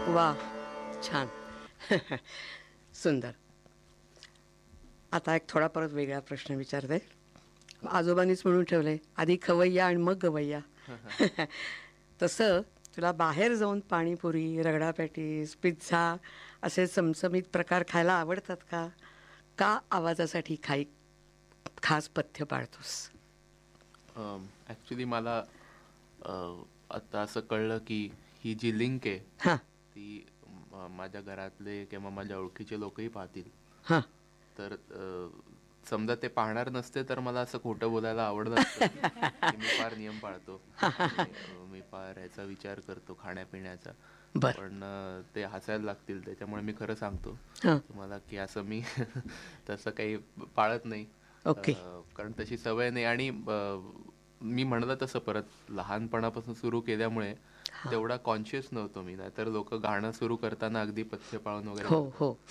वा, छान. सुंदर. आता एक थोडा परत वेगळा प्रश्न विचारते. आजोबांनीच म्हणून ठेवलंय, आधी खवय्या आणि मग गवय्या. तसं तुला बाहेर जाऊन पाणीपुरी, रगडा पॅटीस, पिझ्झा असे चमचमीत प्रकार खायला आवडतात का? का आवाजासाठी खास पथ्य पाळतोस? ॲक्च्युली मला आता असं कळलं की ही जी लिंक आहे हां ती माझ्या घरातले किंवा माझ्या ओळखीचे लोकही पाहतील. हां तर समजा ते पाहणार नसते तर मला असं खोटं बोलायला आवडत असतं की मी फार नियम पाळतो आणि, मी फार ह्याचा विचार करतो खाण्यापिण्याचा. बरं. पण ते हसायला लागतील, त्याच्यामुळे मी खरं सांगतो हां. तुम्हाला की असं मी तसं काही पाळत नाही. ओके. कारण तशी सवय नाही. आणि मी म्हणलं तसं परत लहानपणापासून सुरू केल्यामुळे तेवढा कॉन्शियस नव्हतो मी. नाहीतर लोक गाणं सुरू करताना अगदी पथ्य पाळून वगैरे हो करतात. हो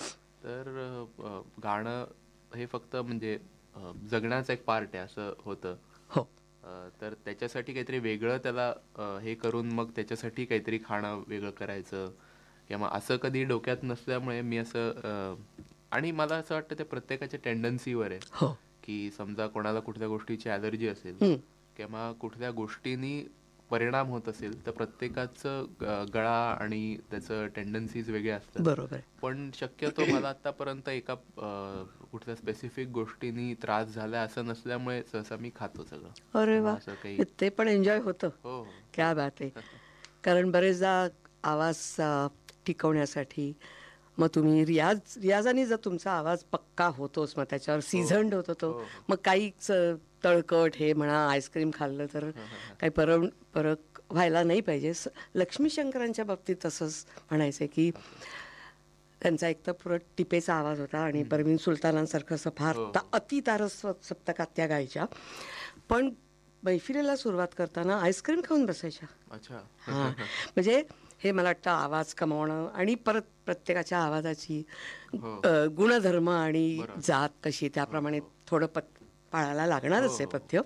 तर गाणं हे फक्त म्हणजे जगण्याचा एक पार्ट आहे असं होतं. हो. तर त्याच्यासाठी काहीतरी वेगळं त्याला हे करून मग त्याच्यासाठी काहीतरी खाणं वेगळं करायचं किंवा असं कधी डोक्यात नसल्यामुळे मी असं आणि मला असं वाटतं ते प्रत्येकाच्या टेंडन्सीवर आहे हो. की समजा कोणाला कुठल्या गोष्टीची ॲलर्जी असेल हं. किंवा कुठल्या गोष्टींनी परिणाम होत असेल तर प्रत्येकाचं गळा आणि त्याचं टेंडन्सीज वेगळे असतात. बरोबर. पण शक्यतो मला आतापर्यंत एका कुठल्या स्पेसिफिक गोष्टींनी त्रास झाला असं नसल्यामुळे सहसा मी खातो सगळं. अरे वा, असं काही ते पण एन्जॉय होतं. हो हो. क्या बात आहे. कारण बरेचदा आवाज टिकवण्यासाठी मग तुम्ही रियाजाने जर तुमचा आवाज पक्का होतोच, मग त्याच्यावर सीझन्ड होतो तो, मग काही तळकट हे म्हणा, आईस्क्रीम खाल्लं तर काही परक व्हायला नाही पाहिजे. लक्ष्मी शंकरांच्या बाबतीत तसंच म्हणायचं की त्यांचा एक तर पुरं टिपेचा आवाज होता आणि परवीन सुलतानांसारखं असं फार अतितारस्व सप्तकात त्या गायच्या. पण मैफिलीला सुरुवात करताना आईस्क्रीम खाऊन बसायच्या. अच्छा. हां, म्हणजे हे मला वाटतं आवाज कमावणं आणि परत प्रत्येकाच्या आवाजाची गुणधर्म आणि जात कशी त्याप्रमाणे थोडं पाळायला लागणारच आहे पथ्य.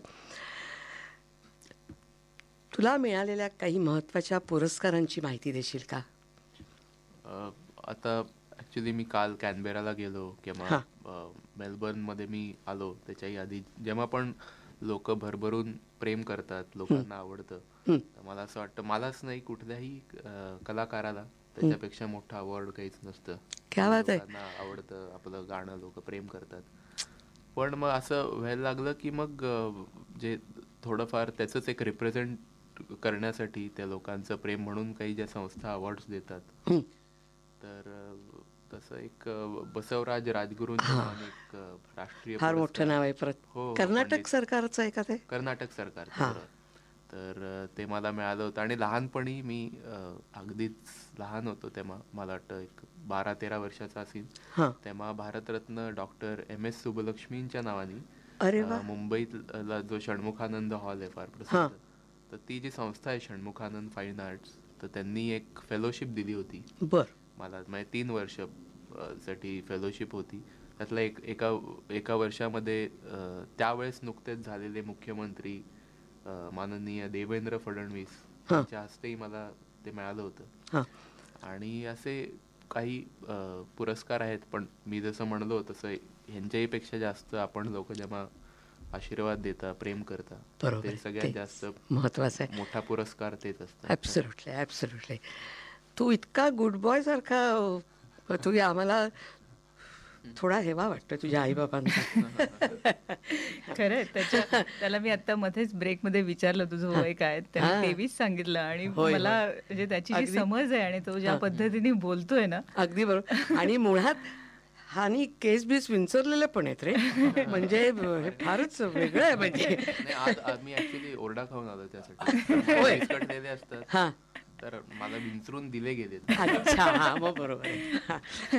तुला मिळालेल्या काही महत्त्वाच्या पुरस्कारांची माहिती देशील का? आता ॲक्च्युली मी काल कॅनबेराला गेलो किंवा मेलबर्नमध्ये मी आलो त्याच्याही आधी जेव्हा पण लोक भरभरून प्रेम करतात, लोकांना आवडतं, तर मला असं वाटतं मलाच नाही कुठल्याही कलाकाराला त्याच्यापेक्षा मोठा अवॉर्ड काहीच नसतं. लोकांना आवडतं आपलं गाणं, लोक प्रेम करतात. पण मग असं व्हायला लागलं की मग जे थोडंफार त्याचंच एक रिप्रेझेंट करण्यासाठी त्या लोकांचं प्रेम म्हणून काही ज्या संस्था अवॉर्ड्स देतात, तर तसं एक बसवराज राजगुरूंच्या नावाने एक राष्ट्रीय फार मोठं नाव आहे. परत कर्नाटक सरकारचं आहे का ते? कर्नाटक सरकारचं. तर ते मला मिळालं होतं. आणि लहानपणी मी अगदीच लहान होतो तेव्हा, मला वाटतं एक 12-13 वर्षाचा असेल, तेव्हा भारतरत्न डॉक्टर MS सुब्बलक्ष्मींच्या नावाने मुंबईतला जो षण्मुखानंद हॉल आहे फार प्रसिद्ध, तर ती जी संस्था आहे षण्मुखानंद फाईन आर्ट्स, तर त्यांनी एक फेलोशिप दिली होती मला. म्हणजे 3 वर्ष साठी फेलोशिप होती. त्यातला एका वर्षामध्ये त्यावेळेस नुकतेच झालेले मुख्यमंत्री माननीय देवेंद्र फडणवीस यांच्या हस्तेही मला ते मिळालं होतं. आणि असे काही पुरस्कार आहेत, पण मी जसं म्हणलो तसं ह्यांच्याही पेक्षा जास्त आपण लोक जेव्हा आशीर्वाद देता, प्रेम करता, ते सगळ्यात जास्त महत्त्वाचा मोठा पुरस्कार तेच असतं. Absolutely, absolutely. तू इतका गुड बॉय सारखा, तू आम्हाला थोडा हेवा वाटतं तुझ्या आईबाबांचा. खरं त्याला मी आता मध्येच ब्रेकमध्ये विचारलं तुझं वय काय, त्याने 23 सांगितलं. आणि मला म्हणजे त्याची जी समज आहे आणि तो ज्या पद्धतीने बोलतोय ना, अगदी बरोबर. आणि मुळात आणि केस बीस विंचरलेले पण आहेत रे, म्हणजे हे फारच वेगळं आहे. म्हणजे आज मी ऍक्च्युली ओरडा खाऊन आलो त्यासाठी. विस्कटलेले असतात तर मला विंचरून दिले गेले. अच्छा, मग बरोबर.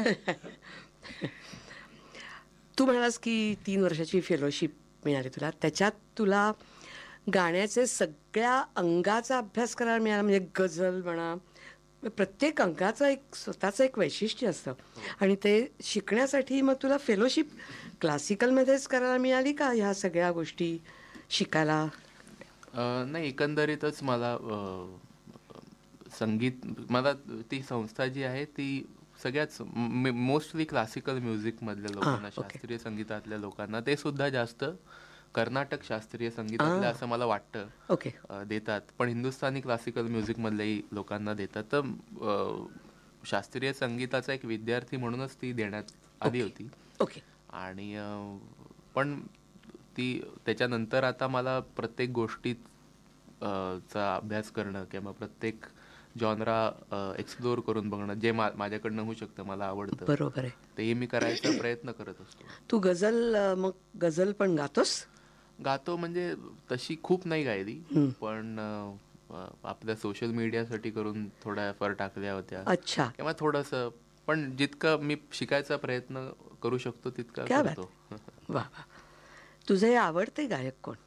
तू म्हणालास की 3 वर्षाची फेलोशिप मिळाली तुला, त्याच्यात तुला गाण्याचे सगळ्या अंगाचा अभ्यास करायला मिळाला. म्हणजे गझल म्हणा, प्रत्येक अंगाचं एक स्वतःचं एक वैशिष्ट्य असतं. आणि ते शिकण्यासाठी मग तुला फेलोशिप क्लासिकलमध्येच करायला मिळाली का ह्या सगळ्या गोष्टी शिकायला? नाही, एकंदरीतच मला संगीत मला ती संस्था जी आहे ती सगळ्याच मोस्टली क्लासिकल म्युझिक मधल्या लोकांना, शास्त्रीय संगीतातल्या लोकांना, ते सुद्धा जास्त कर्नाटक शास्त्रीय संगीतातल्या असं मला वाटतं ओके. देतात, पण हिंदुस्थानी क्लासिकल म्युझिक मधल्याही लोकांना देतात. तर शास्त्रीय संगीताचा एक विद्यार्थी म्हणूनच ती देण्यात आली होती. ओके. आणि पण ती त्याच्यानंतर आता मला प्रत्येक गोष्टीत चा अभ्यास करणं किंवा प्रत्येक जॉनरा एक्सप्लोर करून बघणं, जे माझ्याकडनं होऊ शकतं, मला आवडतं, बरोबर आहे. ते मी करायचा प्रयत्न करत असतो. तू गझल मग गझल पण गातोस? गातो म्हणजे तशी खूप नाही गायली, पण आपल्या सोशल मीडियासाठी करून थोड्या फार टाकल्या होत्या. अच्छा. किंवा थोडंसं, पण जितकं मी शिकायचा प्रयत्न करू शकतो तितका क्या करतो. वा वा. तुझे आवडते गायक कोण?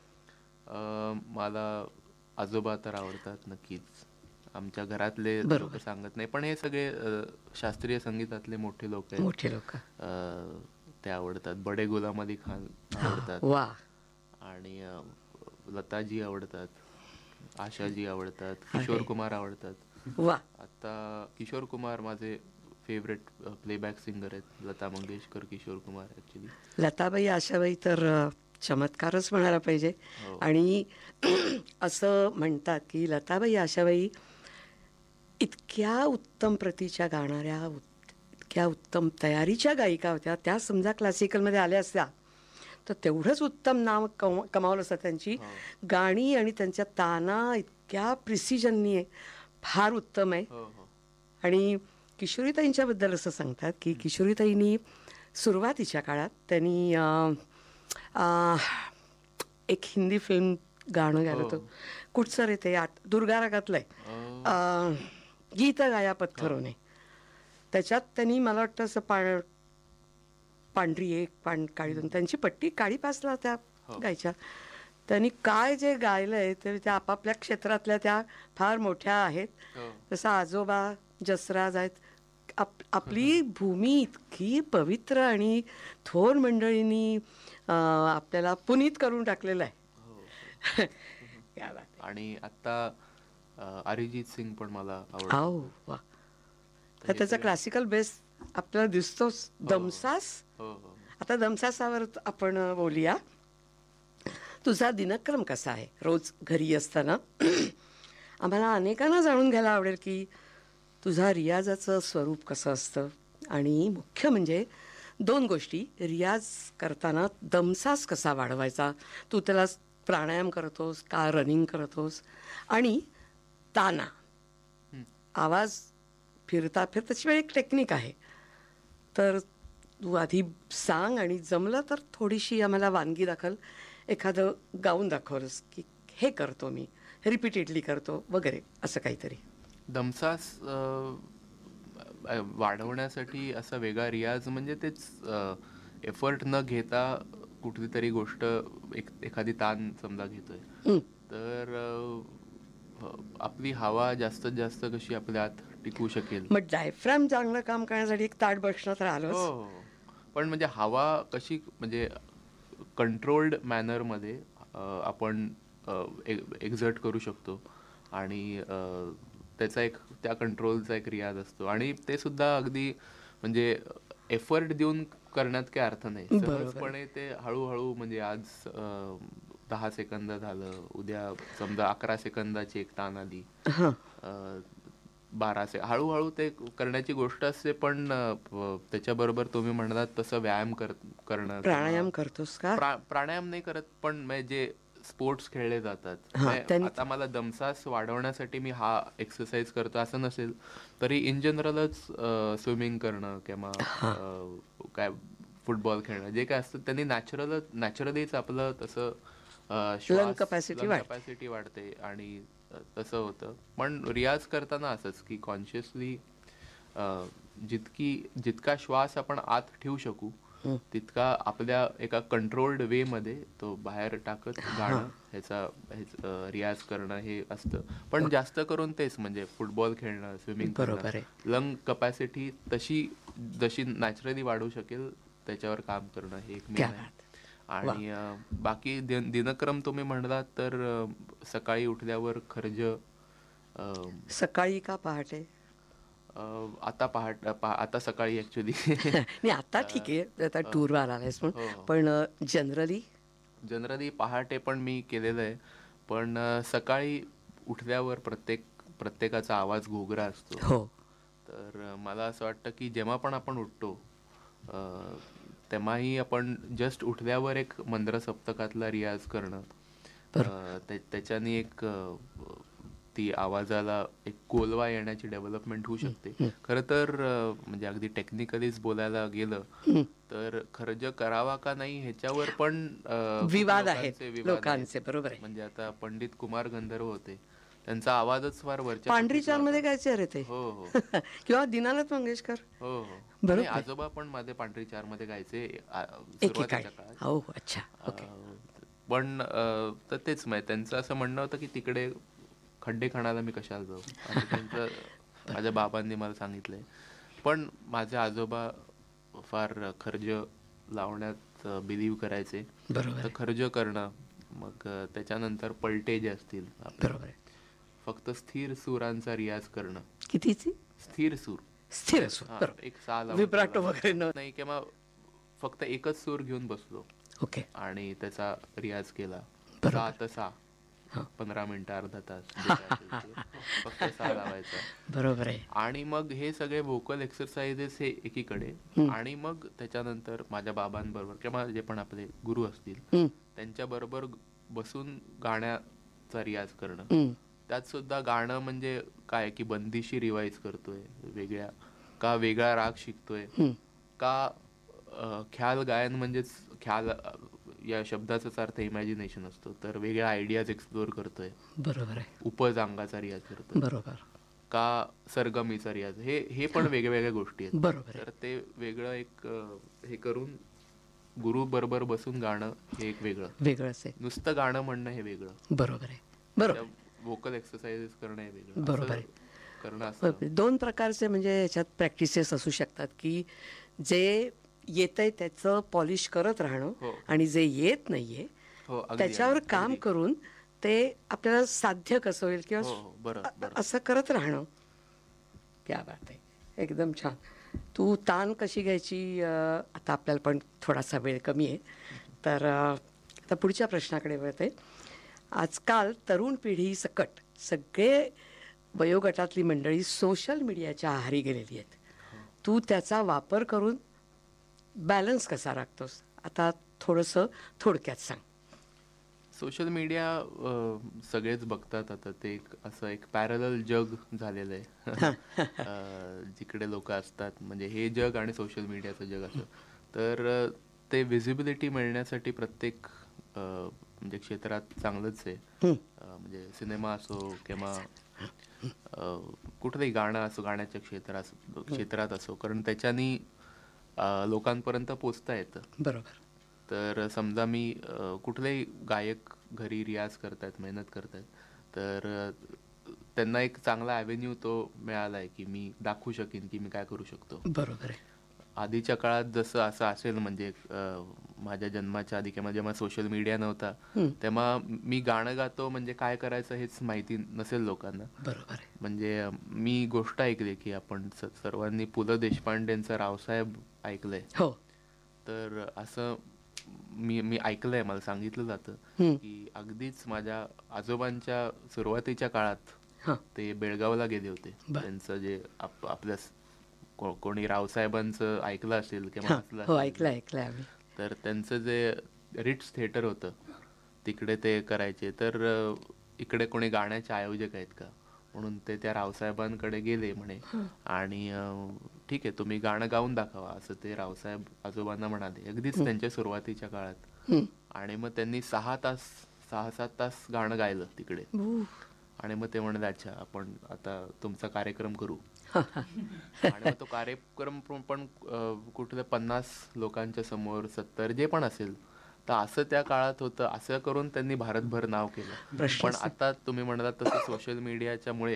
मला आजोबा तर आवडतात नक्कीच. आमच्या घरातले लोक सांगत नाही, पण हे सगळे शास्त्रीय संगीतातले मोठे लोक आहेत, मोठे लोक ते आवडतात. बडे गुलाम अली खान आवडतात. वा. आणि लताजी आवडतात, आशाजी आवडतात, किशोर कुमार आवडतात. वा. आता किशोर कुमार माझे फेवरेट प्लेबॅक सिंगर आहेत. लता मंगेशकर, किशोर कुमार. ऍक्च्युली लताबाई, आशाबाई तर चमत्कारच म्हणायला पाहिजे. आणि असं म्हणतात की लताबाई, आशाबाई इतक्या उत्तम प्रतीच्या गाणाऱ्या, इतक्या उत्तम तयारीच्या गायिका होत्या. त्या समजा क्लासिकलमध्ये आल्या असत्या तर तेवढंच उत्तम नाव कमावलं असतं. त्यांची गाणी आणि त्यांच्या ताना इतक्या प्रिसिजननी आहे, फार उत्तम आहे. आणि किशोरीताईंच्याबद्दल असं सांगतात की किशोरीताईंनी सुरुवातीच्या काळात त्यांनी एक हिंदी फिल्म गाणं गायलं होतं. कुठचं रे ते, दुर्गा रागातलं आहे, गीत गाया पत्थरोने. त्याच्यात त्यांनी मला वाटतं असं पांढरी एक काळी दोन, त्यांची पट्टी काळी पासला त्या गायच्या. त्यांनी काय जे गायलंय ते त्या आपापल्या क्षेत्रातल्या त्या फार मोठ्या आहेत. जसं आजोबा जसराज आहेत. आपली भूमी इतकी पवित्र आणि थोर मंडळींनी आपल्याला पुनीत करून टाकलेलं आहे. आणि आता अरिजित सिंग पण मला आवडतो. तर त्याचा क्लासिकल बेस आपल्याला दिसतोच. दमसास. आता दमसासावर आपण बोलूया. तुझा दिनक्रम कसा आहे रोज घरी असताना? आम्हाला अनेकांना जाणून घ्यायला आवडेल की तुझा रियाजाचं स्वरूप कसं असतं. आणि मुख्य म्हणजे 2 गोष्टी. रियाज करताना दमसास कसा वाढवायचा, तू त्याला प्राणायाम करतोस का, रनिंग करतोस? आणि ताना, आवाज फिरता फिरताची एक टेक्निक आहे. तर तू आधी सांग आणि जमलं तर थोडीशी आम्हाला वानगी दाखल एखादं गाऊन दाखवलंस की हे करतो मी, रिपीटेडली करतो वगैरे, असं काहीतरी. दमसास वाढवण्यासाठी असा वेगळा रियाज म्हणजे तेच एफर्ट न घेता कुठली तरी गोष्ट, एखादी तान समजा घेतोय तर आपली हवा जास्तीत जास्त कशी आपल्या आत टिकू शकेल. मग डायफ्रॅम चांगलं काम करण्यासाठी एक ताट बसणं तर आलंच. हो, पण म्हणजे हवा कशी, म्हणजे कंट्रोल्ड मॅनरमध्ये आपण एक्झर्ट करू शकतो. आणि त्याचा एक, त्या कंट्रोलचा एक रियाज असतो. आणि ते सुद्धा अगदी म्हणजे एफर्ट देऊन करण्यात काही अर्थ नाही. सहजपणे ते हळूहळू, म्हणजे आज 10 सेकंद झालं, उद्या समजा 11 सेकंदाची एक तान आली, 12 हळूहळू ते करण्याची गोष्ट असते. पण त्याच्याबरोबर तुम्ही म्हणलात तसं व्यायाम करणं. प्राणायाम करतोस का? प्राणायाम नाही करत, पण जे स्पोर्ट्स खेळले जातात, आता मला दमसास वाढवण्यासाठी मी हा एक्सरसाइज करतो असं नसेल तरी इन जनरलच स्विमिंग करणं किंवा काय फुटबॉल खेळणं, जे काय असतं त्यांनी नॅचरलीच आपलं तसं लंग कपॅसिटी वाढते आणि तसं होतं. पण रियाज करताना असंच की कॉन्शियसली जितका श्वास आपण आत ठेवू शकू तितका आपल्या एका कंट्रोल्ड वे मध्ये तो बाहेर टाकत गाणं, ह्याचा रियाज करणं हे असतं. पण जास्त करून तेच, म्हणजे फुटबॉल खेळणं, स्विमिंग करणं, लंग कपॅसिटी जशी नॅचरली वाढू शकेल त्याच्यावर काम करणं हे एक मेन आहे. आणि बाकी दिनक्रम तुम्ही म्हणलात तर सकाळी उठल्यावर खर्ज सकाळी का पहाटे? आता सकाळी ऍक्च्युली. नाही आता ठीक आहे, आता टूरवर आलायस म्हणून, पण जनरली पहाटे पण मी केलेलं आहे, पण सकाळी उठल्यावर प्रत्येकाचा आवाज घोगरा असतो. हो. तर मला असं वाटतं की जेव्हा पण आपण उठतो तेव्हाही आपण जस्ट उठल्यावर एक मंद्र सप्तकातला रियाज करणं, त्याच्याने एक ती आवाजाला एक गोलवा येण्याची डेव्हलपमेंट होऊ शकते. खरं तर म्हणजे अगदी टेक्निकलीच बोलायला गेलं तर खर्ज करावा का नाही ह्याच्यावर पण विवाद आहेत लोकांचे. बरोबर आहे. म्हणजे आता पंडित कुमार गंधर्व होते, त्यांचा आवाजच फार वरच्या पांढरी चार मध्ये गायचे अरे ते. हो हो. किंवा दीनानाथ मंगेशकर. हो हो. बरोबर. आजोबा पण माझे पांढरी चार मध्ये गायचे सुरुवातीच्या काळात. हो. अच्छा. पण तर तेच माहिती, त्यांचं असं म्हणणं होतं की तिकडे खड्डे खाण्याला मी कशाला जाऊ, आणि त्यांचं माझ्या बाबांनी मला सांगितलंय. पण माझे आजोबा फार खर्ज लावण्यात बिलीव्ह करायचे. तर खर्ज करणं, मग त्याच्यानंतर पलटे जे असतील बरोबर, फक्त स्थिर सुरांचा रियाज करणं. कितीची? स्थिर सूर. स्थिर सूर. एक साल विब्राटो वगैरे नाही, किंवा फक्त एकच सूर घेऊन बसलो. ओके. आणि त्याचा रियाज केला 6 सा 15 मिनिटं, अर्धा तास, फक्त सा लावायचा. बरोबर आहे. आणि मग हे सगळे व्होकल एक्सरसाइजेस हे एकीकडे, आणि मग त्याच्यानंतर माझ्या बाबांबरोबर किंवा जे पण आपले गुरु असतील त्यांच्या बरोबर बसून गाण्याचा रियाज करणं. त्यात सुद्धा गाणं म्हणजे काय की बंदिशी रिवाइज करतोय, वेगळा राग शिकतोय का, ख्याल गायन म्हणजेच ख्याल या शब्दाचाच अर्थ इमॅजिनेशन असतो, तर वेगळ्या आयडियाज एक्सप्लोर करतोय. बरोबर आहे. उपज अंगाचा रियाज करतोय. बरोबर. का सरगमीचा रियाज, हे पण वेगवेगळ्या गोष्टी आहेत. बरोबर. तर ते वेगळं एक हे करून गुरु बरोबर बसून गाणं हे एक वेगळंच आहे. नुसतं गाणं म्हणणं हे वेगळं. बरोबर आहे. बरोबर. व्होकल एक्सरसाइजेस करणं हे वेगळं. बरोबर आहे. करणं दोन प्रकारचे म्हणजे याच्यात प्रॅक्टिसेस असू शकतात की जे येतंय त्याचं पॉलिश करत राहणं, आणि जे येत नाहीये त्याच्यावर काम करून ते आपल्याला साध्य कसं होईल किंवा असं करत राहणं. क्या बात आहे, एकदम छान. तू तान कशी घ्यायची, आता आपल्याला पण थोडासा वेळ कमी आहे, तर आता पुढच्या प्रश्नाकडे वळते. आजकाल तरुण पिढी सकट सगळे वयोगटातली मंडळी सोशल मीडियाच्या आहारी गेलेली आहेत. तू त्याचा वापर करून बॅलन्स कसा राखतोस, आता थोडंसं थोडक्यात सांग. सोशल मीडिया सगळेच बघतात आता, ते असं एक पॅरलल जग झालेलं आहे. जिकडे लोक असतात, म्हणजे हे जग आणि सोशल मीडियाचं जग असं, तर ते विजिबिलिटी मिळण्यासाठी प्रत्येक म्हणजे क्षेत्रात चांगलंच आहे. म्हणजे सिनेमा असो किंवा कुठलंही गाणं असो, गाण्याच्या क्षेत्रात असो, कारण त्याच्यानी लोकांपर्यंत पोचता येतं. बरोबर. तर समजा मी कुठलेही गायक घरी रियाज करतायत, मेहनत करतायत, तर त्यांना एक चांगला ॲव्हेन्यू तो मिळालाय की मी दाखवू शकेन की मी काय करू शकतो. बरोबर आहे. आधीच्या काळात जसं असं असेल, म्हणजे माझ्या जन्माच्या आधी किंवा जेव्हा सोशल मीडिया नव्हता तेव्हा मी गाणं गातो म्हणजे काय करायचं हेच माहिती नसेल लोकांना. बरोबर आहे. म्हणजे मी गोष्ट ऐकली की आपण सर्वांनी पु ल देशपांडेंचा रावसाहेब ऐकलंय. हो. तर असं मी ऐकलंय, मला सांगितलं जातं की अगदीच माझ्या आजोबांच्या सुरुवातीच्या काळात ते बेळगावला गेले होते. त्यांचं जे आपल्या कोणी रावसाहेबांचं ऐकलं असेल किंवा ऐकलंय, तर त्यांचं जे रिट्स थिएटर होतं तिकडे ते करायचे. तर इकडे कोणी गाण्याचे आयोजक आहेत का म्हणून ते त्या रावसाहेबांकडे गेले म्हणे, आणि ठीक आहे तुम्ही गाणं गाऊन दाखवा असं ते रावसाहेब आजोबांना म्हणाले, अगदीच त्यांच्या सुरुवातीच्या काळात. आणि मग त्यांनी 6-7 तास गाणं गायलं तिकडे, आणि मग ते म्हणाले अच्छा आपण आता तुमचा कार्यक्रम करू. आणि मग तो कार्यक्रम पण कुठे 50 लोकांच्या समोर, 70 जे पण असेल, तर असं त्या काळात होतं. असं करून त्यांनी भारतभर नाव केलं. पण आता तुम्ही म्हणाला तसं सोशल मीडियाच्या मुळे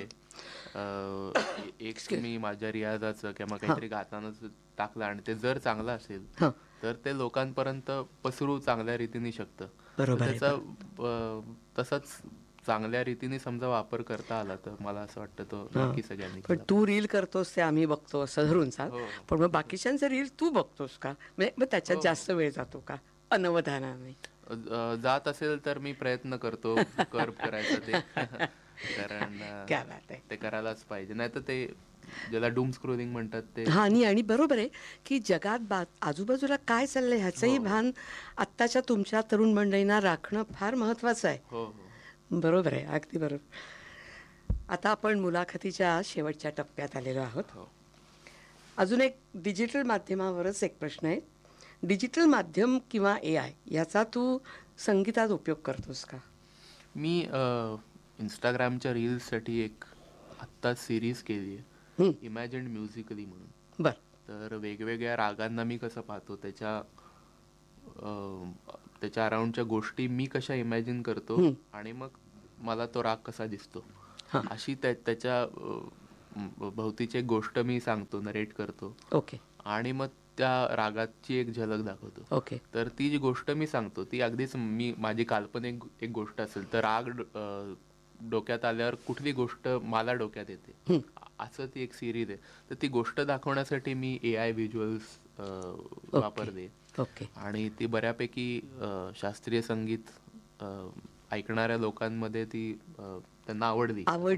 एक मी माझ्या रियाजाचं किंवा काहीतरी गातानाच टाकलं आणि ते जर चांगलं असेल तर ते लोकांपर्यंत पसरू चांगल्या रीतीने शकतं. त्याचा तसंच चांगल्या रीतीने समजा वापर करता आला तर मला असं वाटतं तो नक्की सगळ्यांनी पण केला. तू रील करतोस ते आम्ही बघतो असं धरून चाल. हो. पण मग बाकीच्यांचे रील तू बघतोस का? म्हणजे मग त्याच्यात हो. जास्त वेळ जातो का अनवधानाने? जात असेल तर मी प्रयत्न करतो कर्ब करायचा ते कारण क्या बात आहे. ते करायलाच पाहिजे, नाही तर ते ज्याला डूम स्क्रोलिंग म्हणतात ते. हा, आणि बरोबर आहे की जगात आजूबाजूला काय चाललंय ह्याचंही हो. भान आत्ताच्या तुमच्या तरुण मंडळींना राखणं फार महत्वाचं आहे. हो हो बरोबर आहे, अगदी बरोबर. आता आपण मुलाखतीच्या शेवटच्या टप्प्यात आलेलो आहोत. हो. अजून एक डिजिटल माध्यमावरच एक प्रश्न आहे. डिजिटल माध्यम किंवा AI याचा तू संगीतात उपयोग करतोस का? मी इंस्टाग्रामच्या रील्ससाठी एक आत्ता सिरीज केली आहे, इमॅजिन म्युझिकली म्हणून. बर. तर वेगवेगळ्या रागांना मी कसं पाहतो, त्याच्या अराउंडच्या गोष्टी मी कशा इमॅजिन करतो आणि मग मला तो राग कसा दिसतो अशी त्याच्या भोवतीची एक गोष्ट मी सांगतो, नरेट करतो. ओके. आणि मग त्या रागाची एक झलक दाखवतो. ओके. तर ती जी गोष्ट मी सांगतो ती अगदीच माझी काल्पनिक एक गोष्ट असेल तर राग डोक्यात आल्यावर कुठली गोष्ट मला डोक्यात येते असं ती एक सिरीज आहे. तर ती गोष्ट दाखवण्यासाठी मी AI व्हिज्युअल्स वापरते. ओके. आणि ती बऱ्यापैकी शास्त्रीय संगीत ऐकणाऱ्या लोकांमध्ये ती त्यांना आवडली.